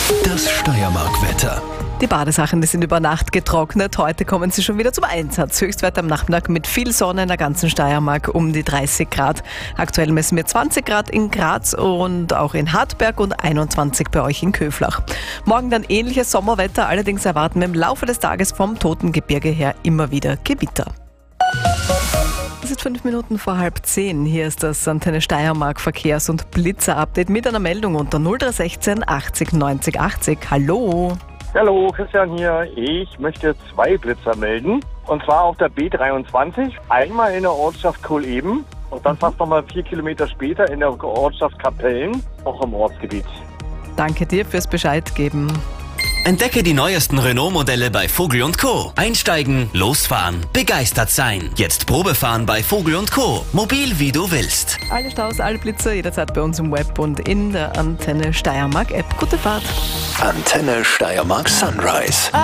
Das Steiermark-Wetter. Die Badesachen, die sind über Nacht getrocknet. Heute kommen sie schon wieder zum Einsatz. Höchstwert am Nachmittag mit viel Sonne in der ganzen Steiermark um die 30 Grad. Aktuell messen wir 20 Grad in Graz und auch in Hartberg und 21 bei euch in Köflach. Morgen dann ähnliches Sommerwetter, allerdings erwarten wir im Laufe des Tages vom Totengebirge her immer wieder Gewitter. Es ist 5 Minuten vor 9:30. Hier ist das Antenne Steiermark Verkehrs- und Blitzer-Update mit einer Meldung unter 0316 80 90 80. Hallo! Hallo, Christian hier. Ich möchte 2 Blitzer melden. Und zwar auf der B23. Einmal in der Ortschaft Kohleben und dann fast nochmal 4 Kilometer später in der Ortschaft Kapellen, auch im Ortsgebiet. Danke dir fürs Bescheid geben. Entdecke die neuesten Renault-Modelle bei Vogel & Co. Einsteigen, losfahren, begeistert sein. Jetzt Probefahren bei Vogel & Co. Mobil wie du willst. Alle Staus, alle Blitzer jederzeit bei uns im Web und in der Antenne Steiermark App. Gute Fahrt! Antenne Steiermark Sunrise.